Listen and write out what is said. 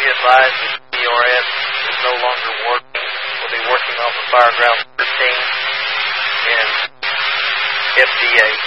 advised that PRS is no longer working. We'll be working off of Fireground 13 and FDA.